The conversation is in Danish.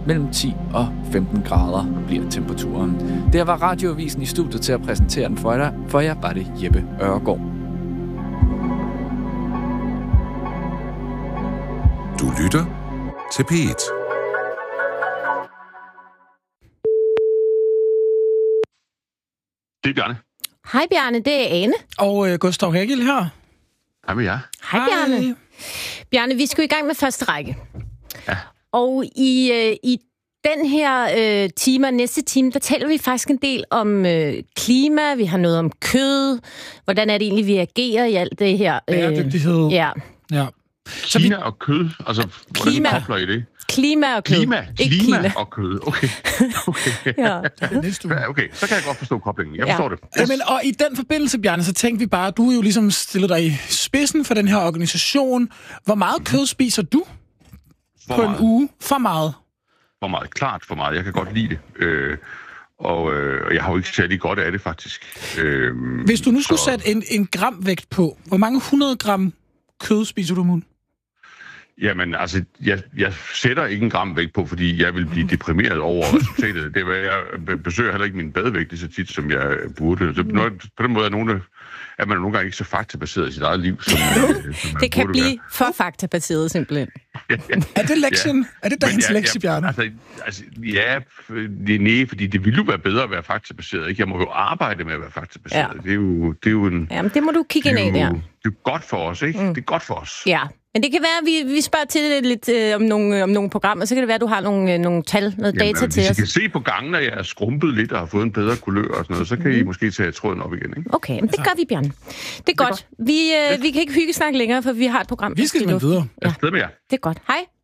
Mellem 10 og 15 grader bliver temperaturen. Der var Radioavisen i studiet til at præsentere den for jer var det Jeppe Ørgaard. Du lytter til P1. Det er Bjarne. Hej Bjarne, det er Ane. Og Gustav Hegel her. Hej med jer. Hej Bjarne. Bjarne, vi skal i gang med første række. Ja. Og i den her time og næste time, der taler vi faktisk en del om klima, vi har noget om kød, hvordan er det egentlig, vi agerer i alt det her. Bæredygtighed. Ja. Klima og kød, altså hvordan kobler I det? Klima og kød. Klima og kød, okay. Ja. Okay, så kan jeg godt forstå koblingen. Jeg forstår det. Jamen, og i den forbindelse, Bjarne, så tænkte vi bare, du er jo ligesom stillet dig i spidsen for den her organisation. Hvor meget kød spiser du på en uge? For meget? For meget. Klart for meget. Jeg kan godt lide det. Og jeg har jo ikke særlig godt af det, faktisk. Hvis du nu skulle sætte en gramvægt på, hvor mange 100 gram kød spiser du om ugen? Jamen, altså, jeg sætter ikke en gram vægt på, fordi jeg vil blive deprimeret over resultatet. Det var, jeg besøger heller ikke min badevægt lige så tit, som jeg burde. Så på den måde er man nogle gange ikke så faktabaseret i sit eget liv, som det kan blive være for faktabaseret, simpelthen. Er det lektien? Er det dagens lektie, Bjarne? Nej, fordi det ville jo være bedre at være faktabaseret. Ikke? Jeg må jo arbejde med at være faktabaseret. Ja. Det er jo en... Jamen, det må du kigge ind i, der. Det er godt for os, ikke? Det er godt for os. Ja. Men det kan være, at vi spørger til det lidt om nogle programmer, så kan det være, at du har nogle tal, noget data til os. Hvis I kan se på gangen, at jeg er skrumpet lidt og har fået en bedre kulør og sådan noget, så kan I måske tage tråden op igen, ikke? Okay, men det gør vi, Bjarne. Det er godt. Vi kan ikke hygge snakke længere, for vi har et program. Vi skal videre. Ja. Jeg er med jer. Det er godt. Hej.